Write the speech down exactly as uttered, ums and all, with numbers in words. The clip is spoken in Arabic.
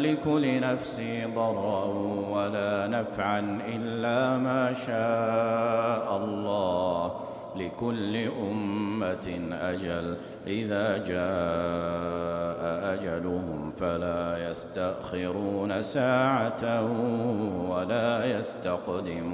أملك لنفسي ضرا ولا نفعا إلا ما شاء الله لكل أمة أجل إذا جاء أجلهم فلا يستأخرون ساعة ولا يستقدمون.